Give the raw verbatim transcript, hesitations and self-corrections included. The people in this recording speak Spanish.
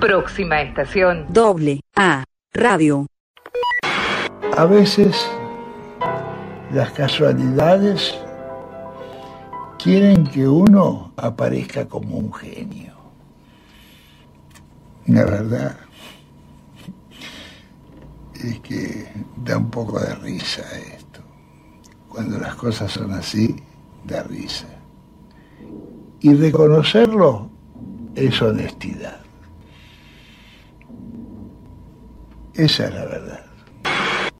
Próxima estación. Doble A Radio. A veces las casualidades quieren que uno aparezca como un genio. La verdad es que da un poco de risa esto. Cuando las cosas son así, da risa. Y reconocerlo es honestidad. Esa es la verdad.